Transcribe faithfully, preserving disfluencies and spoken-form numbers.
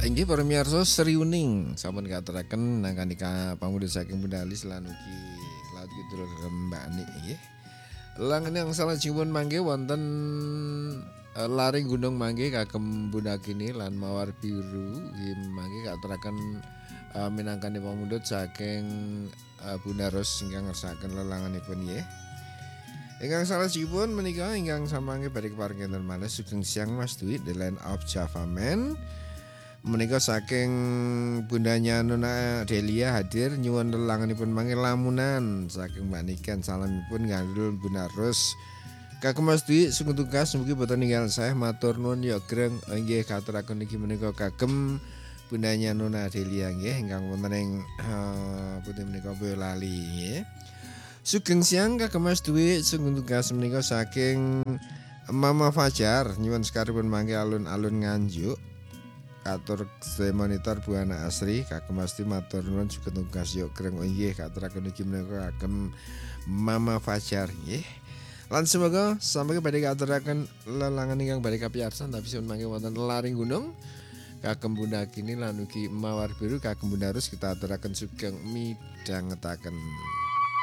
Inggih para miyarsa sriuning sampun katuraken nangkanika pamudhut saking Bunda Alis lan ugi Laut Kidul Rembani nggih. Langen yang salajengipun mangke wonten uh, Laring Gunung mangke kagem Bunda Kini lan Mawar Biru nggih mangke katuraken uh, minangkani pamudhut saking uh, Bunda Ros ingkang ngersakaken lelanganipun nggih. Ingkang salajengipun menika ingkang samangke badhe keparengan malih sugeng siang Mas Dwi The Land of Java Man. Menika saking Bundanya Nona Delia hadir nyuwun lelanganipun mangke lamunan saking Mbak Niken salamipun ngandhul Bunda Ros. Kagem Mas Dwi sugeng tugas mugi boten ninggal sae matur nuwun ya greng nggih katuraken iki menika kagem Bundanya Nona Delia nggih ingkang wonten ing uh, putih menika Boyolali nggih. Sugeng siang kagem Mas Dwi sugeng tugas menika saking Mama Fajar nyuwun sekaripun mangke alun-alun Nganjuk. Katur monitor Bu Ana Asri kagem Mas Dwi matur nuwun sugeng tugas yo greng nggih katuraken iki menika kagem Mama Fajar nggih. Lan semoga samangke badhe katuraken lelangan ingkang badhe kapiyarsan tapi sun mangke wonten Laring Gunung kagem Bunda Kini lan ugi Mawar Biru kagem Bunda Rus kita aturaken sugeng midhangetaken.